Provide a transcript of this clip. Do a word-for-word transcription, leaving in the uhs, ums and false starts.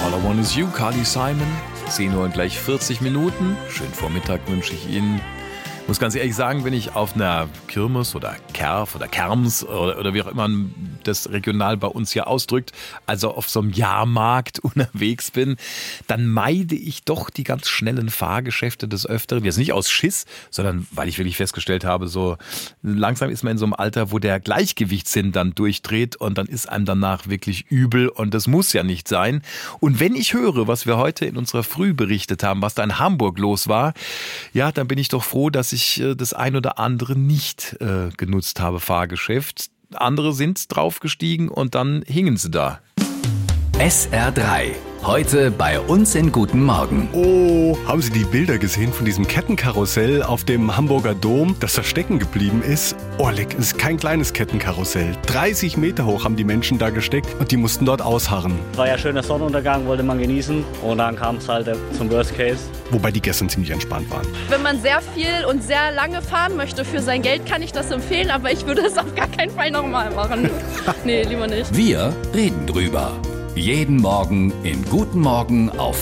All I Want Is You, Carly Simon. zehn Uhr und gleich vierzig Minuten. Schönen Vormittag wünsche ich Ihnen. Ich muss ganz ehrlich sagen, wenn ich auf einer Kirmes oder Kerf oder Kerms oder, oder wie auch immer man das regional bei uns hier ausdrückt, also auf so einem Jahrmarkt unterwegs bin, dann meide ich doch die ganz schnellen Fahrgeschäfte des Öfteren. Jetzt nicht aus Schiss, sondern weil ich wirklich festgestellt habe, so langsam ist man in so einem Alter, wo der Gleichgewichtssinn dann durchdreht und dann ist einem danach wirklich übel und das muss ja nicht sein. Und wenn ich höre, was wir heute in unserer Früh berichtet haben, was da in Hamburg los war, ja, dann bin ich doch froh, dass ich äh, das ein oder andere nicht äh, genutzt habe, Fahrgeschäft. Andere sind draufgestiegen und dann hingen sie da. S R drei. Heute bei uns in Guten Morgen. Oh, haben Sie die Bilder gesehen von diesem Kettenkarussell auf dem Hamburger Dom, das da stecken geblieben ist? Oh, leck, es ist kein kleines Kettenkarussell. dreißig Meter hoch haben die Menschen da gesteckt und die mussten dort ausharren. War ja schöner Sonnenuntergang, wollte man genießen und dann kam es halt zum Worst Case. Wobei die gestern ziemlich entspannt waren. Wenn man sehr viel und sehr lange fahren möchte für sein Geld, kann ich das empfehlen, aber ich würde es auf gar keinen Fall nochmal machen. Nee, lieber nicht. Wir reden drüber. Jeden Morgen in Guten Morgen auf